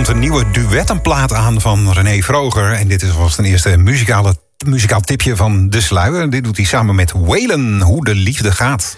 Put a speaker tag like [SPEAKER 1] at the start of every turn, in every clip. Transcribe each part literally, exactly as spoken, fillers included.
[SPEAKER 1] een nieuwe duettenplaat aan van René Vroger. En dit is alvast een eerste muzikale, muzikaal tipje van De Sluier. Dit doet hij samen met Waylon, Hoe de Liefde Gaat.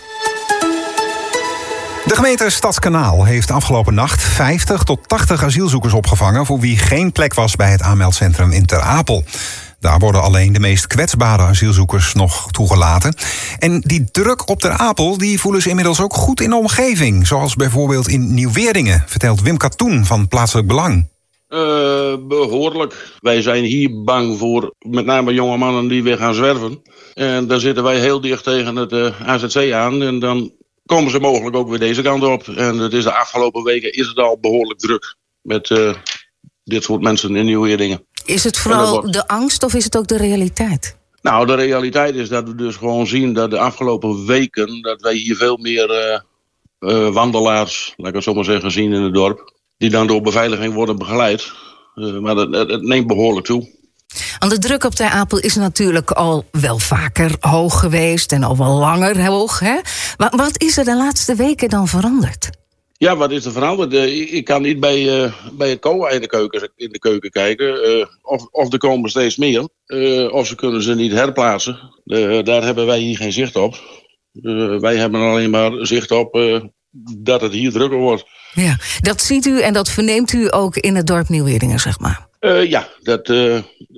[SPEAKER 1] De gemeente Stadskanaal heeft afgelopen nacht vijftig tot tachtig asielzoekers opgevangen voor wie geen plek was bij het aanmeldcentrum in Ter Apel. Daar worden alleen de meest kwetsbare asielzoekers nog toegelaten. En die druk op Ter Apel die voelen ze inmiddels ook goed in de omgeving. Zoals bijvoorbeeld in Nieuw-Weerdingen, vertelt Wim Katoen van Plaatselijk Belang.
[SPEAKER 2] Uh, behoorlijk. Wij zijn hier bang voor met name jonge mannen die weer gaan zwerven. En dan zitten wij heel dicht tegen het uh, A Z C aan. En dan komen ze mogelijk ook weer deze kant op. En het is de afgelopen weken is het al behoorlijk druk met uh, dit soort mensen in Nieuw-Weerdingen. Is het vooral wordt... de angst of is het ook de realiteit? Nou, de realiteit is dat we dus gewoon zien dat de afgelopen weken dat wij hier veel meer uh, uh, wandelaars, laat ik het zo maar zeggen, zien in het dorp. Die dan door beveiliging worden begeleid. Uh, maar het, het, het neemt behoorlijk toe.
[SPEAKER 3] Want de druk op Ter Apel is natuurlijk al wel vaker hoog geweest en al wel langer hoog. Hè? Maar wat is er de laatste weken dan veranderd?
[SPEAKER 2] Ja, wat is er veranderd? Uh, ik kan niet bij, uh, bij het C O A in de keuken, in de keuken kijken. Uh, of, of er komen steeds meer. Uh, of ze kunnen ze niet herplaatsen. Uh, daar hebben wij hier geen zicht op. Uh, wij hebben alleen maar zicht op uh, dat het hier drukker wordt.
[SPEAKER 3] Ja, dat ziet u en dat verneemt u ook in het dorp Nieuw-Weerdingen, zeg maar?
[SPEAKER 2] Uh, ja, dat, uh,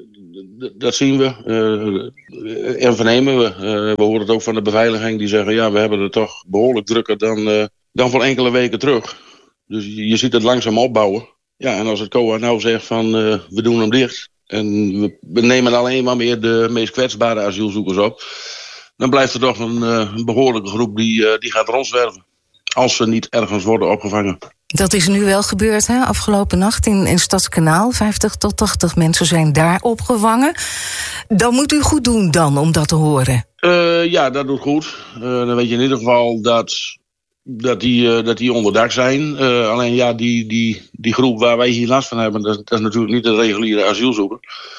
[SPEAKER 2] d- dat zien we uh, en vernemen we. Uh, we horen het ook van de beveiliging die zeggen... ja, we hebben het toch behoorlijk drukker dan, uh, dan voor enkele weken terug. Dus je, je ziet het langzaam opbouwen. Ja, en als het C O A nou zegt van uh, we doen hem dicht... en we, we nemen alleen maar meer de meest kwetsbare asielzoekers op... dan blijft er toch een, uh, een behoorlijke groep die, uh, die gaat rondzwerven. Als ze niet ergens worden opgevangen.
[SPEAKER 3] Dat is nu wel gebeurd, hè? Afgelopen nacht in, in Stadskanaal. vijftig tot tachtig mensen zijn daar opgevangen. Dan moet u goed doen dan, om dat te horen.
[SPEAKER 2] Uh, ja, dat doet goed. Uh, dan weet je in ieder geval dat, dat, die, uh, dat die onderdak zijn. Uh, alleen ja, die, die, die groep waar wij hier last van hebben... dat, dat is natuurlijk niet de reguliere asielzoeker.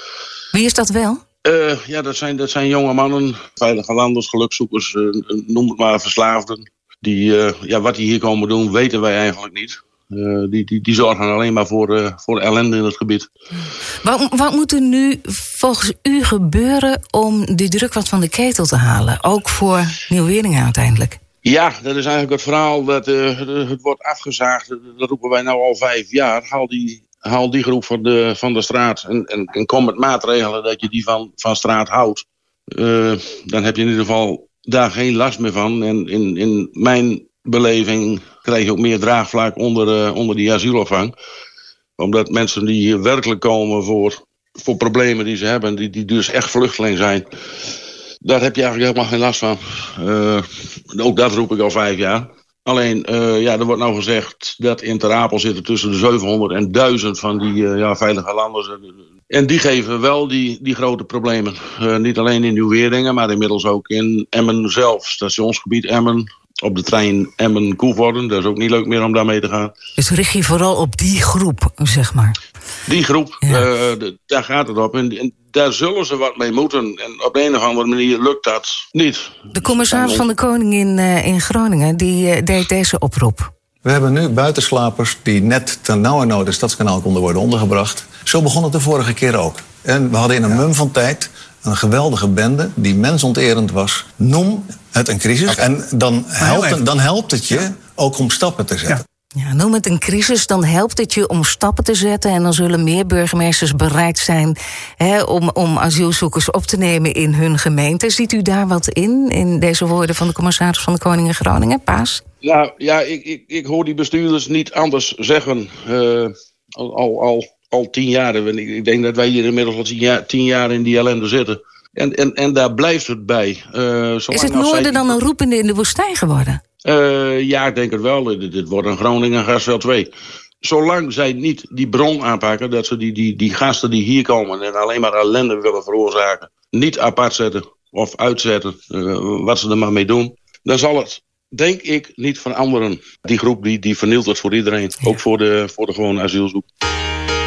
[SPEAKER 3] Wie is dat wel?
[SPEAKER 2] Uh, ja, dat zijn, dat zijn jonge mannen. Veilige landers, gelukzoekers, uh, noem het maar verslaafden. Die, uh, ja, wat die hier komen doen, weten wij eigenlijk niet. Uh, die, die, die zorgen alleen maar voor, uh, voor ellende in het gebied.
[SPEAKER 3] Wat, wat moet er nu volgens u gebeuren om die druk wat van de ketel te halen? Ook voor Nieuw-Weerdingen uiteindelijk.
[SPEAKER 2] Ja, dat is eigenlijk het verhaal dat uh, het wordt afgezaagd. Dat roepen wij nou al vijf jaar. Haal die, haal die groep van de, van de straat en, en, en kom met maatregelen dat je die van, van straat houdt. Uh, dan heb je in ieder geval daar geen last meer van. En in, in mijn beleving krijg je ook meer draagvlak onder, uh, onder die asielopvang. Omdat mensen die hier werkelijk komen voor, voor problemen die ze hebben... Die, die dus echt vluchteling zijn... daar heb je eigenlijk helemaal geen last van. Uh, ook dat roep ik al vijf jaar. Alleen, uh, ja, er wordt nou gezegd dat in Ter Apel zitten tussen de zevenhonderd en duizend van die uh, ja, veilige landers. En die geven wel die, die grote problemen. Uh, niet alleen in Nieuw-Weerdingen, maar inmiddels ook in Emmen zelf. Stationsgebied Emmen, op de trein Emmen-Koevoorden. Dat is ook niet leuk meer om daar mee te gaan.
[SPEAKER 3] Dus richt je vooral op die groep, zeg maar?
[SPEAKER 2] Die groep, ja. uh, de, daar gaat het op. En, en daar zullen ze wat mee moeten. En op een of andere manier lukt dat niet.
[SPEAKER 3] De commissaris van de Koning in, uh, in Groningen die uh, deed deze oproep.
[SPEAKER 4] We hebben nu buitenslapers die net ten nauwernood in Stadskanaal konden worden ondergebracht. Zo begon het de vorige keer ook. En we hadden in een ja. mum van tijd een geweldige bende die mensonterend was. Noem het een crisis. Okay. En dan helpt, het, dan helpt het je ja. ook om stappen te zetten.
[SPEAKER 3] Ja. Ja, noem het een crisis, dan helpt het je om stappen te zetten... en dan zullen meer burgemeesters bereid zijn hè, om, om asielzoekers op te nemen in hun gemeente. Ziet u daar wat in, in deze woorden van de commissaris van de Koning in Groningen, Paas?
[SPEAKER 2] Nou ja, ik, ik, ik hoor die bestuurders niet anders zeggen. Uh, al, al, al, al tien jaar. Ik, ik denk dat wij hier inmiddels al tien jaar, tien jaar in die ellende zitten. En, en, en daar blijft het bij. Uh,
[SPEAKER 3] Is het noorden dan een roepende in de woestijn geworden?
[SPEAKER 2] Uh, ja, ik denk het wel. Dit, dit wordt een Groningen Gasveld twee. Zolang zij niet die bron aanpakken... dat ze die, die, die gasten die hier komen... en alleen maar ellende willen veroorzaken... niet apart zetten of uitzetten... Uh, wat ze er maar mee doen... dan zal het, denk ik, niet veranderen. Die groep die, die vernielt het voor iedereen. Ja. Ook voor de, voor de gewone asielzoekers.